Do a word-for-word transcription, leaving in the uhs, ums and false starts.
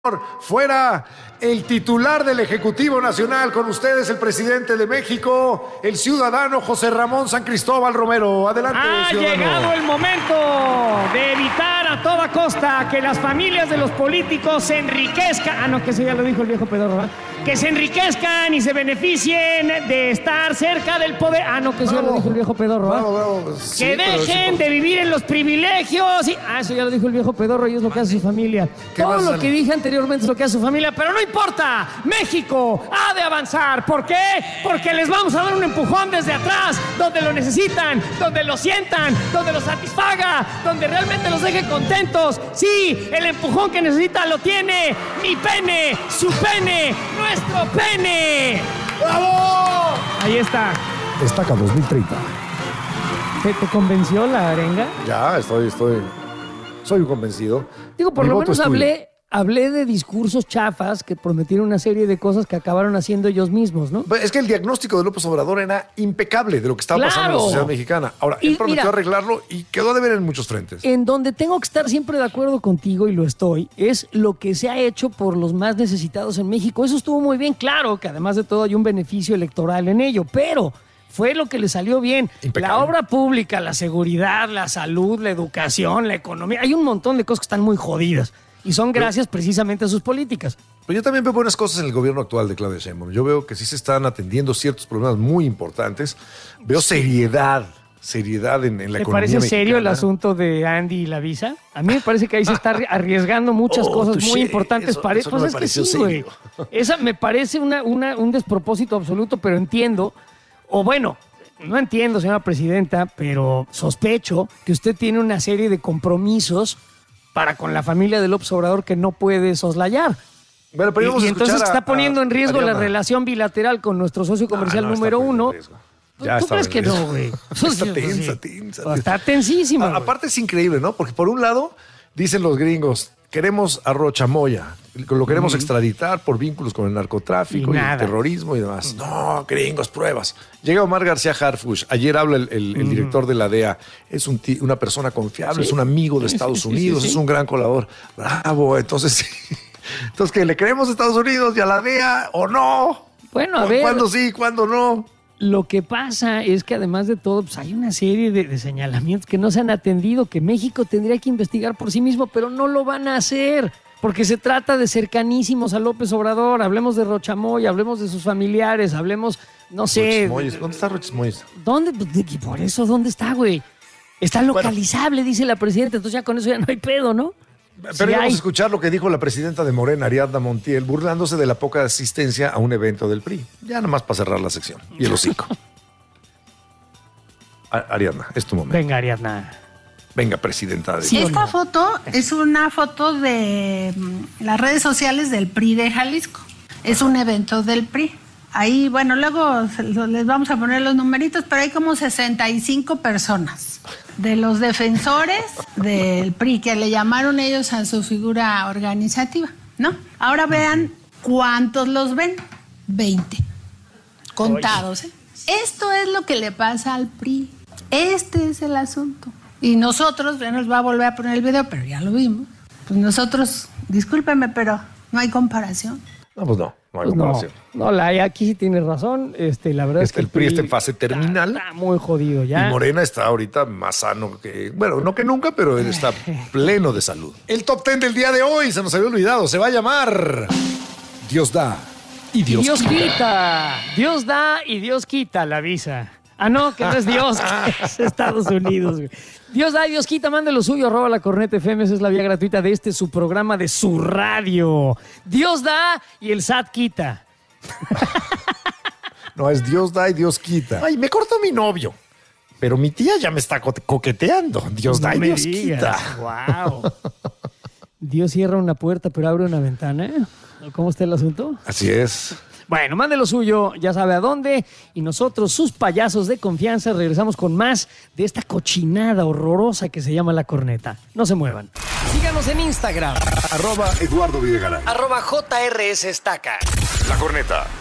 Fuera el titular del Ejecutivo Nacional, con ustedes el presidente de México, el ciudadano José Ramón San Cristóbal Romero. Adelante, Ha ciudadano. llegado el momento de evitar a toda costa que las familias de los políticos se enriquezcan. Ah, no, que eso ya lo dijo el viejo pedorro, ¿verdad? Que se enriquezcan y se beneficien de estar cerca del poder. Ah, no, que eso bravo. ya lo dijo el viejo pedorro, ¿verdad? Bravo, bravo. Sí, que dejen de vivir en los privilegios. Y... Ah, eso ya lo dijo el viejo pedorro y es lo que hace su familia. Todo lo que dije anteriormente es lo que hace su familia, pero no importa. México ha de avanzar. ¿Por qué? Porque les vamos a dar un empujón desde atrás, donde lo necesitan, donde lo sientan, donde lo satisfaga, donde realmente los deje contentos. Sí, el empujón que necesita lo tiene mi pene, su pene, nuestro pene. ¡Bravo! Ahí está. Destaca dos mil treinta. ¿Te, te convenció la arenga? Ya, estoy, estoy, soy convencido. Digo, por Mi lo voto menos es tuyo. hablé, hablé de discursos chafas que prometieron una serie de cosas que acabaron haciendo ellos mismos, ¿no? Es que el diagnóstico de López Obrador era impecable de lo que estaba ¡Claro! pasando en la sociedad mexicana. Ahora, Y él prometió mira, arreglarlo y quedó de ver en muchos frentes. En donde tengo que estar siempre de acuerdo contigo, y lo estoy, es lo que se ha hecho por los más necesitados en México. Eso estuvo muy bien, claro, que además de todo hay un beneficio electoral en ello, pero fue lo que le salió bien. Impecable. La obra pública, la seguridad, la salud, la educación, la economía, hay un montón de cosas que están muy jodidas y son gracias precisamente a sus políticas. Pero yo también veo buenas cosas en el gobierno actual de Claudia Sheinbaum. Yo veo que sí se están atendiendo ciertos problemas muy importantes. Veo seriedad, seriedad en, en la ¿Te economía parece serio el mexicana. asunto de Andy y la visa? A mí me parece que ahí se está arriesgando muchas Oh, cosas touché. muy importantes. Eso- Pare- eso no pues me es que pareció sí, güey. serio. Esa me parece una, una, un despropósito absoluto, pero entiendo, o bueno, no entiendo, señora presidenta, pero sospecho que usted tiene una serie de compromisos para con la familia de López Obrador que no puede soslayar. Bueno, pero Y, vamos y a entonces escuchar a- está poniendo a en riesgo la Ariadna. relación bilateral con nuestro socio comercial Ah, no, número está poniendo uno. en riesgo. ¿Tú, Ya tú está crees que poniendo no, en güey? riesgo. Está Sí, tensa, sí. tensa. Está tensísima. A- güey. aparte es increíble, ¿no? Porque por un lado, dicen los gringos, queremos a Rocha Moya, lo queremos extraditar por vínculos con el narcotráfico Y y, el nada. terrorismo y demás. No, gringos, pruebas. Llega Omar García Harfuch, ayer habla el, el- el director de la D E A, es un ti- una persona confiable, Sí. es un amigo de Sí, Estados sí, sí, Unidos, sí, sí. es un gran colaborador. Bravo, entonces sí. Entonces, ¿que le creemos a Estados Unidos y a la D E A o no? Bueno, a ¿Cu- ver. ¿Cuándo sí, cuándo no? Lo que pasa es que además de todo, pues hay una serie de, de señalamientos que no se han atendido, que México tendría que investigar por sí mismo, pero no lo van a hacer, porque se trata de cercanísimos a López Obrador. Hablemos de Rochamoy, hablemos de sus familiares, hablemos, no sé... Roches Moyes. ¿Dónde está Roches Moyes? ¿Dónde? Y por eso, ¿dónde está, güey? Está localizable, dice la presidenta, entonces ya con eso ya no hay pedo, ¿no? Pero Sí vamos hay. a escuchar lo que dijo la presidenta de Morena, Ariadna Montiel, burlándose de la poca asistencia a un evento del P R I. Ya nada más para cerrar la sección. Y el hocico. A- Ariadna, es tu momento. Venga, Ariadna. Venga, presidenta. De... Sí, ¿o Esta no? foto es una foto de mm, las redes sociales del P R I de Jalisco. Es un evento del P R I. Ahí, bueno, luego se- les vamos a poner los numeritos, pero hay como sesenta y cinco personas de los defensores del P R I, que le llamaron ellos a su figura organizativa, ¿no? Ahora vean cuántos los ven. veinte. Contados, ¿eh? Esto es lo que le pasa al P R I. Este es el asunto. Y nosotros, ya nos va a volver a poner el video, pero ya lo vimos. Pues nosotros, discúlpeme, pero no hay comparación. No, pues no, no hay Pues no, comparación. no, la, aquí sí tienes razón. Este, la verdad es Este, que el P R I está en fase terminal. Está, está muy jodido ya. Y Morena está ahorita más sano que... Bueno, no que nunca, pero él está pleno de salud. El top ten del día de hoy, se nos había olvidado, se va a llamar Dios da y Y Dios, Dios quita. quita. Dios da y Dios quita la visa. Ah, no, que no es Dios, que es Estados Unidos, güey. Dios da y Dios quita, mande lo suyo, arroba la Corneta F M, esa es la vía gratuita de este, su programa de su radio. Dios da y el S A T quita. No, es Dios da y Dios quita. Ay, me cortó mi novio. Pero mi tía ya me está co- coqueteando. Dios da No y me Dios digas. quita. Wow. Dios cierra una puerta, pero abre una ventana. ¿eh? ¿Cómo está el asunto? Así es. Bueno, mande lo suyo, ya sabe a dónde. Y nosotros, sus payasos de confianza, regresamos con más de esta cochinada horrorosa que se llama La Corneta. No se muevan. Síganos en Instagram, Arroba Eduardo Videgaray. arroba J R S Estaca. La Corneta.